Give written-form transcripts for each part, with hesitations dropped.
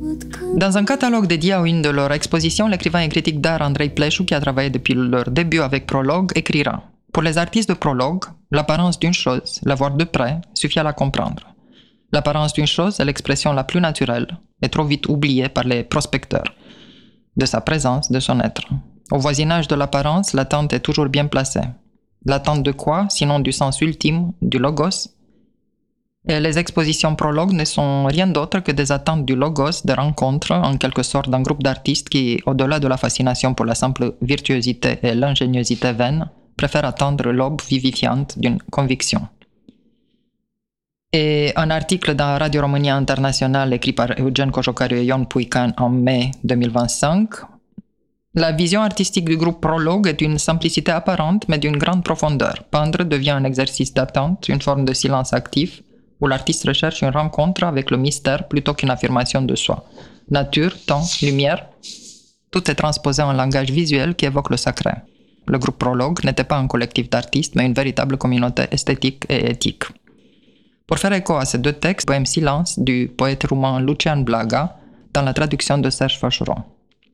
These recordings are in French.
Dans un catalogue dédié à une de leurs expositions, l'écrivain et critique d'art Andrei Pleșu, qui a travaillé depuis leur début avec Prologue, écrira « Pour les artistes de Prologue, l'apparence d'une chose, la voir de près, suffit à la comprendre. L'apparence d'une chose est l'expression la plus naturelle et trop vite oubliée par les prospecteurs de sa présence, de son être. Au voisinage de l'apparence, l'attente est toujours bien placée. L'attente de quoi, sinon du sens ultime, du logos? Et les expositions Prologue ne sont rien d'autre que des attentes du logos, des rencontres, en quelque sorte, d'un groupe d'artistes qui, au-delà de la fascination pour la simple virtuosité et l'ingéniosité vaine, préfèrent attendre l'aube vivifiante d'une conviction. » Et un article dans Radio Romania International écrit par Eugen Coșocariu et Ion Puican en mai 2025, la vision artistique du groupe Prologue est d'une simplicité apparente mais d'une grande profondeur. Peindre devient un exercice d'attente, une forme de silence actif, où l'artiste recherche une rencontre avec le mystère plutôt qu'une affirmation de soi. Nature, temps, lumière, tout est transposé en langage visuel qui évoque le sacré. Le groupe Prologue n'était pas un collectif d'artistes mais une véritable communauté esthétique et éthique. Pour faire écho à ces deux textes, poème Silence du poète roumain Lucian Blaga, dans la traduction de Serge Faucheron.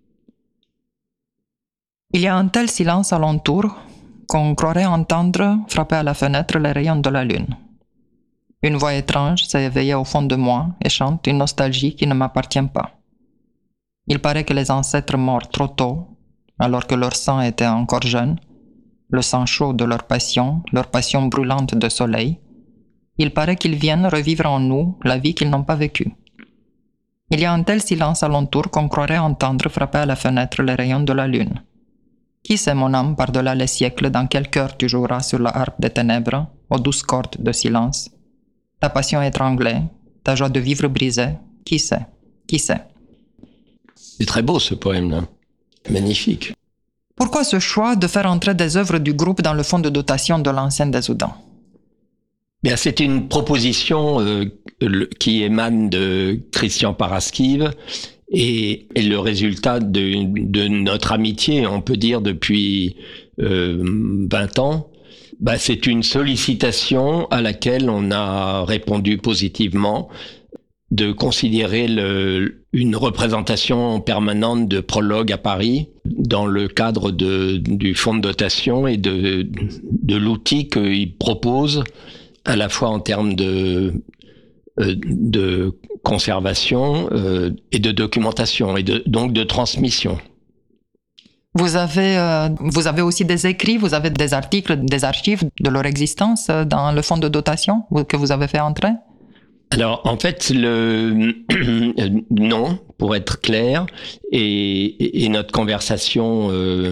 Il y a un tel silence alentour qu'on croirait entendre frapper à la fenêtre les rayons de la lune. Une voix étrange s'est éveillée au fond de moi et chante une nostalgie qui ne m'appartient pas. Il paraît que les ancêtres morts trop tôt, alors que leur sang était encore jeune, le sang chaud de leur passion brûlante de soleil, il paraît qu'ils viennent revivre en nous la vie qu'ils n'ont pas vécue. Il y a un tel silence alentour qu'on croirait entendre frapper à la fenêtre les rayons de la lune. Qui sait, mon âme, par-delà les siècles, dans quel cœur tu joueras sur la harpe des ténèbres, aux douces cordes de silence? Ta passion étranglée, ta joie de vivre brisée, qui sait? Qui sait? C'est très beau ce poème-là. Magnifique. Pourquoi ce choix de faire entrer des œuvres du groupe dans le fonds de dotation de l'Ancienne des Oudans? Bien, c'est une proposition qui émane de Christian Paraschiv et le résultat de notre amitié, on peut dire, depuis 20 ans. C'est une sollicitation à laquelle on a répondu positivement de considérer une représentation permanente de Prologue à Paris dans le cadre du fonds de dotation et de l'outil qu'il propose à la fois en termes de conservation et de documentation et donc de transmission. Vous avez aussi des écrits, vous avez des articles, des archives de leur existence dans le fonds de dotation que vous avez fait entrer? Alors, en fait, non, pour être clair, et notre conversation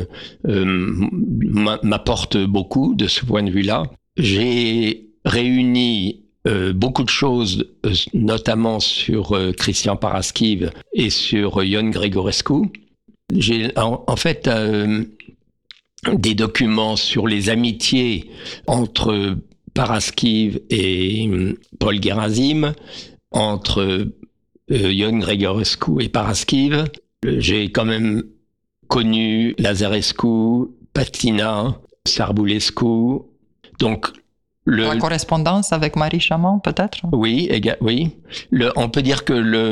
m'apporte beaucoup de ce point de vue-là. J'ai réuni beaucoup de choses, notamment sur Christian Paraschiv et sur Ion Grigorescu. J'ai en fait des documents sur les amitiés entre Paraschiv et Paul Gerasim, entre Ion Grigorescu et Paraschiv. J'ai quand même connu Lazarescu, Patina, Sarbulescu. Donc, la correspondance avec Marie Chaman, peut-être? Oui, oui. On peut dire que